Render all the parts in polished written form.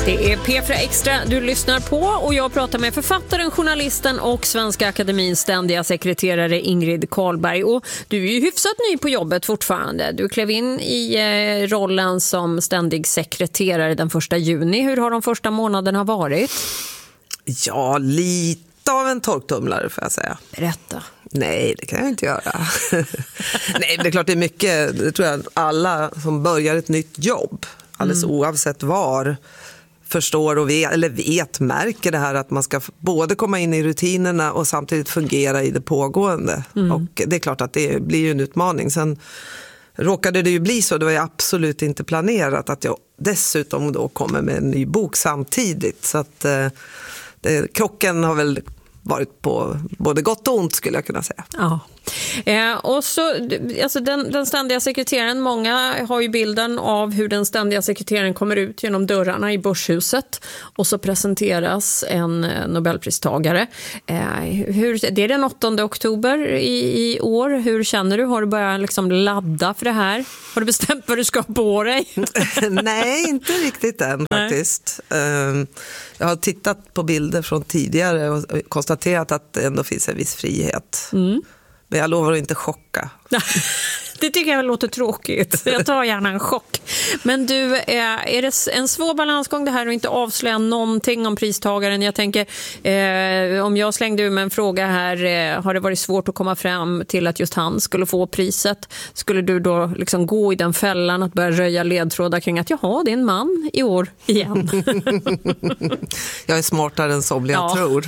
Det är P4 Extra du lyssnar på och jag pratar med författaren, journalisten och Svenska Akademins ständiga sekreterare Ingrid Carlberg. Och du är ju hyfsat ny på jobbet fortfarande. Du klev in i rollen som ständig sekreterare den 1 juni. Hur har de första månaderna varit? Ja, lite av en torktumlare får jag säga. Berätta. Nej, det kan jag inte göra. Nej, det är klart det är mycket. Det tror jag alla som börjar ett nytt jobb, alldeles oavsett var, förstår och märker det här att man ska både komma in i rutinerna och samtidigt fungera i det pågående. Och det är klart att det blir ju en utmaning. Sen råkade det ju bli så, det var ju absolut inte planerat att jag dessutom då kommer med en ny bok samtidigt. Så att krocken har väl varit på både gott och ont skulle jag kunna säga. Ja. Och så, alltså den ständiga sekreteraren, många har ju bilden av hur den ständiga sekreteraren kommer ut genom dörrarna i Börshuset och så presenteras en Nobelpristagare. Det är den 8 oktober i år. Hur känner du? Har du börjat liksom ladda för det här? Har du bestämt vad du ska på dig? Nej, inte riktigt än faktiskt. Jag har tittat på bilder från tidigare och konstaterat att det ändå finns en viss frihet. Men jag lovar att inte chocka. Det tycker jag låter tråkigt. Jag tar gärna en chock. Men du, är det en svår balansgång det här att inte avslöja någonting om pristagaren? Jag tänker, om jag slängde ur med en fråga här, har det varit svårt att komma fram till att just han skulle få priset? Skulle du då liksom gå i den fällan att börja röja ledtrådar kring att jaha, det är en man i år igen? Jag är smartare än som jag tror.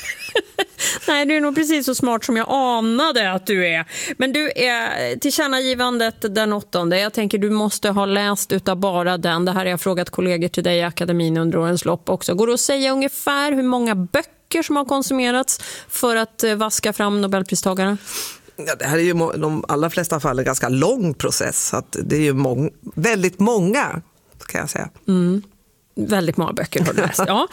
Nej, du är nog precis så smart som jag anade att du är. Men du är tillkännagivandet den 8. Jag tänker du måste ha läst utav bara den. Det här har jag frågat kollegor till dig i akademin under årens lopp också. Går det att säga ungefär hur många böcker som har konsumerats för att vaska fram Nobelpristagaren? Ja, det här är ju de allra flesta fall en ganska lång process. Så att det är ju väldigt många kan jag säga. Väldigt många böcker har du läst. Ja.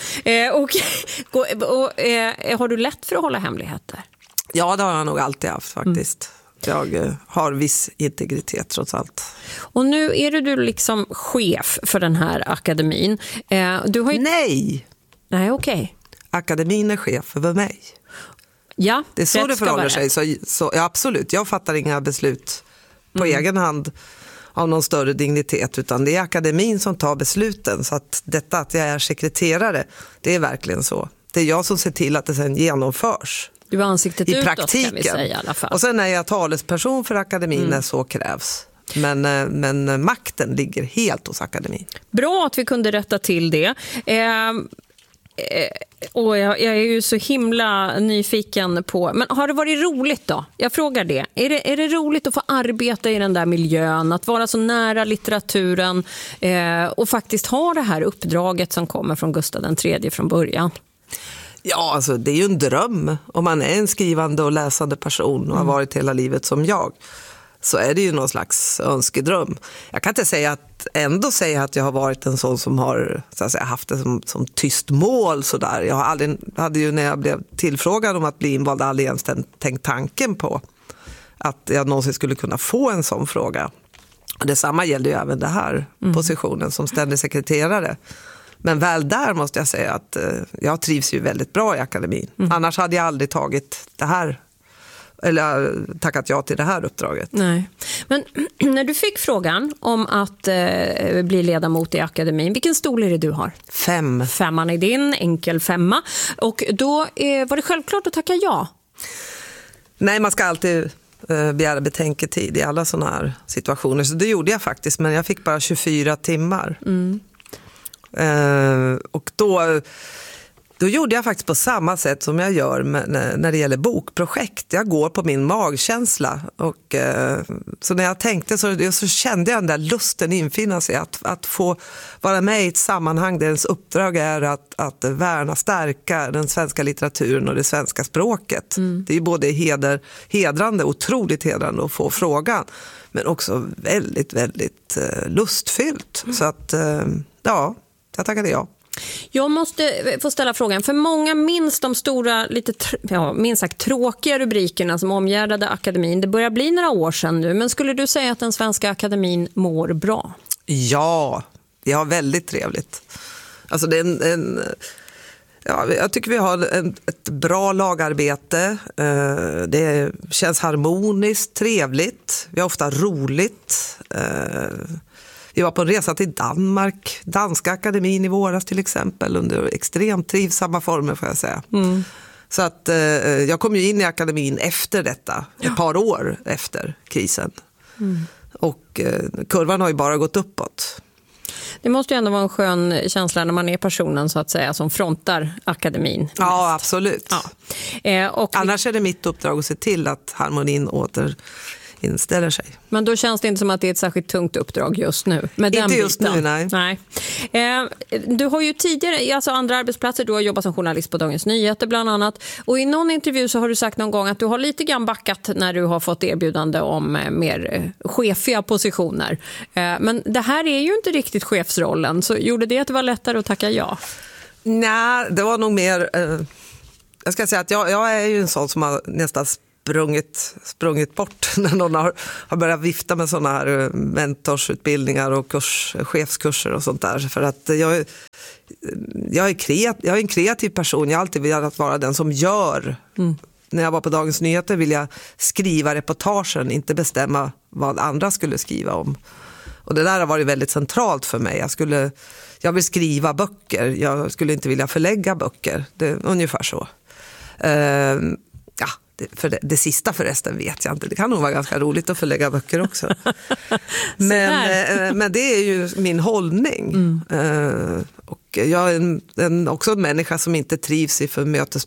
Har du lätt för att hålla hemligheter? Ja, det har jag nog alltid haft faktiskt. Jag har viss integritet trots allt. Och nu är du liksom chef för den här akademin. Du har ju... Nej, okej. Akademin är chef över mig. Ja, det är så det förhåller sig. Så, ja, absolut, jag fattar inga beslut på egen hand av någon större dignitet, utan det är akademin som tar besluten. Så att detta att jag är sekreterare, det är verkligen så. Det är jag som ser till att det sen genomförs. Du är ansiktet i utåt praktiken. Kan vi säga i alla fall. Och sen är jag talesperson för akademin när så krävs. Men makten ligger helt hos akademin. Bra att vi kunde rätta till det. Och jag är ju så himla nyfiken på... Men har det varit roligt då? Jag frågar det. Är det roligt att få arbeta i den där miljön? Att vara så nära litteraturen och faktiskt ha det här uppdraget som kommer från Gustav III från början? Ja, alltså det är ju en dröm. Om man är en skrivande och läsande person och har varit hela livet som jag, så är det ju någon slags önskedröm. Jag kan inte säga att jag har varit en sån som har så att säga, haft det som tyst mål. Så där. Jag hade ju när jag blev tillfrågad om att bli invald aldrig ens tänkt tanken på att jag någonsin skulle kunna få en sån fråga. Och detsamma gäller ju även det här positionen som ständig sekreterare. Men väl där måste jag säga att jag trivs ju väldigt bra i akademin. Annars hade jag aldrig tagit det här eller tackat ja till det här uppdraget. Nej. Men när du fick frågan om att bli ledamot i akademin, vilken stol är det du har? 5. 5:an är din, enkel 5. Och då var det självklart att tacka ja? Nej, man ska alltid begära betänketid i alla sådana här situationer. Så det gjorde jag faktiskt, men jag fick bara 24 timmar. Och då gjorde jag faktiskt på samma sätt som jag gör när det gäller bokprojekt. Jag går på min magkänsla. Och, så när jag tänkte så kände jag den där lusten infinna sig att få vara med i ett sammanhang där ens uppdrag är att värna, stärka den svenska litteraturen och det svenska språket. Det är både hedrande, otroligt hedrande att få frågan, men också väldigt, väldigt lustfyllt. Så att, ja, jag tackade ja. Jag måste få ställa frågan, för många minns de stora, minst sagt tråkiga rubrikerna som omgärdade akademin. Det börjar bli några år sedan nu, men skulle du säga att den svenska akademin mår bra? Ja, det är väldigt trevligt. Alltså det är jag tycker vi har ett bra lagarbete. Det känns harmoniskt, trevligt. Vi har ofta roligt. Vi var på en resa till Danmark, Danska akademin i våras till exempel, under extremt trivsamma former får jag säga. Så att jag kom ju in i akademin efter detta, ett par år efter krisen. Och kurvan har ju bara gått uppåt. Det måste ju ändå vara en skön känsla när man är personen så att säga som frontar akademin mest. Ja, absolut. Ja. Annars är det mitt uppdrag att se till att harmonin återinställer sig. Men då känns det inte som att det är ett särskilt tungt uppdrag just nu. Med inte den just biten. Nu, nej. Du har ju tidigare, alltså andra arbetsplatser, du har jobbat som journalist på Dagens Nyheter bland annat. Och i någon intervju så har du sagt någon gång att du har lite grann backat när du har fått erbjudande om mer chefiga positioner. Men det här är ju inte riktigt chefsrollen, så gjorde det att det var lättare att tacka ja? Nej, det var nog mer... jag ska säga att jag är ju en sån som har nästan sprungit bort när någon har börjat vifta med såna här mentorsutbildningar och chefskurser och sånt där. För att jag är en kreativ person. Jag har alltid velat vara den som gör. När jag var på Dagens Nyheter ville jag skriva reportagen, inte bestämma vad andra skulle skriva om. Och det där har varit väldigt centralt för mig. Jag vill skriva böcker. Jag skulle inte vilja förlägga böcker. Det är ungefär så. För det sista förresten vet jag inte. Det kan nog vara ganska roligt att förlägga böcker också. men det är ju min hållning. Och jag är också en människa som inte trivs i en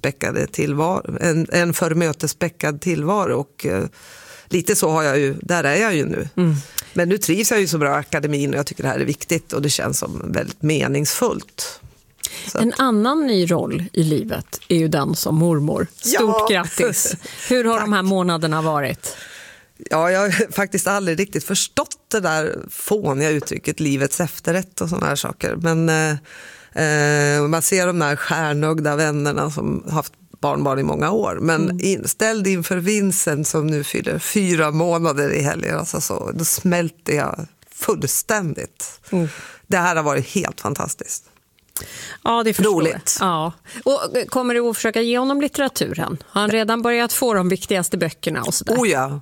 förmötespäckad tillvaro. Och lite så har jag ju, där är jag ju nu. Men nu trivs jag ju så bra i akademin och jag tycker det här är viktigt och det känns som väldigt meningsfullt. En annan ny roll i livet är ju den som mormor. Stort grattis! Hur har de här månaderna varit? Ja, jag har faktiskt aldrig riktigt förstått det där fåniga uttrycket livets efterrätt och sådana här saker. Men man ser de där stjärnögda vännerna som haft barnbarn i många år. Men ställd inför Vincent som nu fyller 4 månader i helgen, alltså så, då smälter jag fullständigt. Det här har varit helt fantastiskt. Ja, det förstår roligt. Ja. Och kommer du att försöka ge honom litteraturen? Har han redan börjat få de viktigaste böckerna och sådär? Oh ja.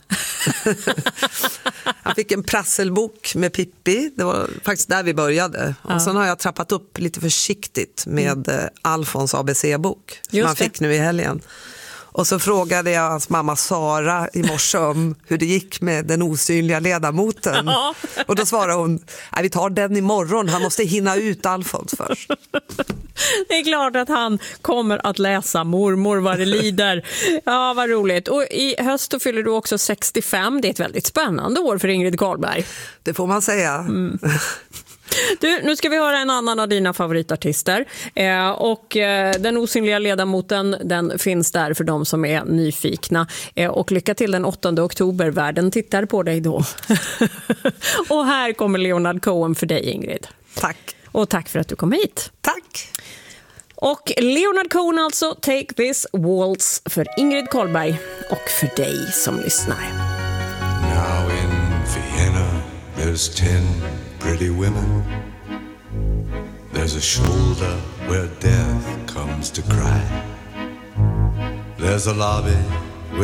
Jag fick en prasselbok med Pippi. Det var faktiskt där vi började. Och sen har jag trappat upp lite försiktigt med Alfons ABC-bok som han fick nu i helgen. Och så frågade jag hans mamma Sara i morse om hur det gick med den osynliga ledamoten. Ja. Och då svarade hon, nej, vi tar den imorgon, han måste hinna ut Alfons först. Det är klart att han kommer att läsa mormor vad det lider. Ja, vad roligt. Och i höst då fyller du också 65. Det är ett väldigt spännande år för Ingrid Carlberg. Det får man säga. Du, nu ska vi höra en annan av dina favoritartister. Den osynliga ledamoten, den finns där för de som är nyfikna. Och lycka till den 8 oktober. Världen tittar på dig då. Och här kommer Leonard Cohen för dig, Ingrid. Tack. Och tack för att du kom hit. Tack. Och Leonard Cohen alltså, Take This Waltz för Ingrid Carlberg och för dig som lyssnar. Now in Vienna there's 10 pretty women. There's a shoulder where death comes to cry. There's a lobby